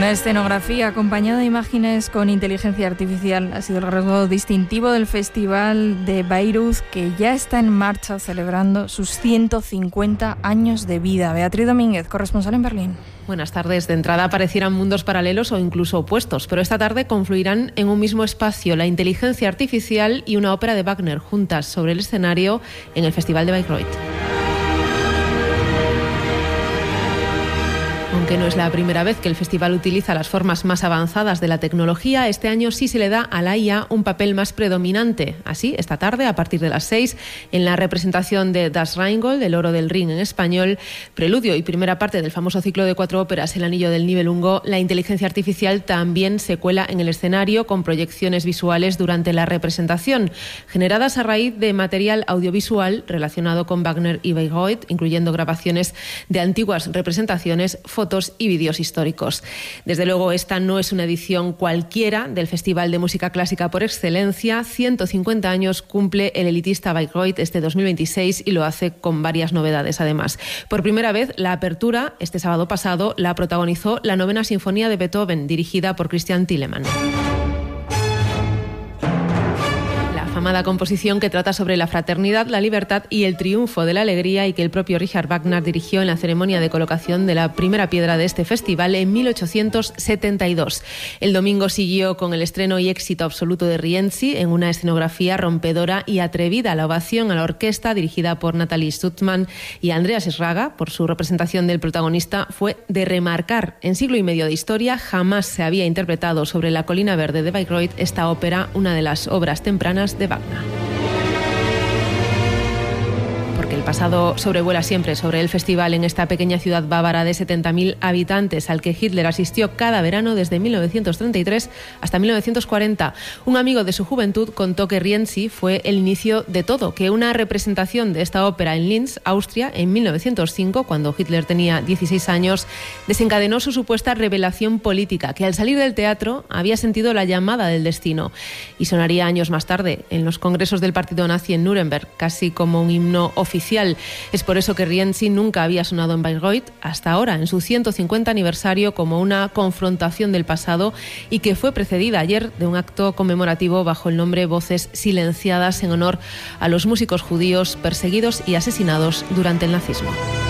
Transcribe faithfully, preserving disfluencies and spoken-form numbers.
La escenografía acompañada de imágenes con inteligencia artificial ha sido el rasgo distintivo del Festival de Bayreuth, que ya está en marcha celebrando sus ciento cincuenta años de vida. Beatriz Domínguez, corresponsal en Berlín. Buenas tardes. De entrada parecieran mundos paralelos o incluso opuestos, pero esta tarde confluirán en un mismo espacio la inteligencia artificial y una ópera de Wagner juntas sobre el escenario en el Festival de Bayreuth. Aunque no es la primera vez que el festival utiliza las formas más avanzadas de la tecnología, este año sí se le da a la I A un papel más predominante. Así, esta tarde, a partir de las seis, en la representación de Das Rheingold, El oro del Rin en español, preludio y primera parte del famoso ciclo de cuatro óperas El anillo del Nibelungo, la inteligencia artificial también se cuela en el escenario con proyecciones visuales durante la representación, generadas a raíz de material audiovisual relacionado con Wagner y Bayreuth, incluyendo grabaciones de antiguas representaciones, fotos y vídeos históricos. Desde luego, esta no es una edición cualquiera del Festival de Música Clásica por excelencia. ciento cincuenta años cumple el elitista Bayreuth este dos mil veintiséis y lo hace con varias novedades, además. Por primera vez, la apertura, este sábado pasado, la protagonizó la Novena Sinfonía de Beethoven, dirigida por Christian Thielemann. Amada composición que trata sobre la fraternidad, la libertad y el triunfo de la alegría, y que el propio Richard Wagner dirigió en la ceremonia de colocación de la primera piedra de este festival en mil ochocientos setenta y dos. El domingo siguió con el estreno y éxito absoluto de Rienzi en una escenografía rompedora y atrevida. La ovación a la orquesta, dirigida por Nathalie Stutzmann y Andreas Schraga, por su representación del protagonista, fue de remarcar. En siglo y medio de historia jamás se había interpretado sobre la colina verde de Bayreuth esta ópera, una de las obras tempranas de Wagner. Porque el pasado sobrevuela siempre sobre el festival en esta pequeña ciudad bávara de setenta mil habitantes al que Hitler asistió cada verano desde mil novecientos treinta y tres hasta mil novecientos cuarenta. Un amigo de su juventud contó que Rienzi fue el inicio de todo, que una representación de esta ópera en Linz, Austria, en mil novecientos cinco, cuando Hitler tenía dieciséis años, desencadenó su supuesta revelación política, que al salir del teatro había sentido la llamada del destino, y sonaría años más tarde en los congresos del partido nazi en Nuremberg, casi como un himno oficial. Es por eso que Rienzi nunca había sonado en Bayreuth hasta ahora, en su ciento cincuenta aniversario, como una confrontación del pasado, y que fue precedida ayer de un acto conmemorativo bajo el nombre Voces Silenciadas, en honor a los músicos judíos perseguidos y asesinados durante el nazismo.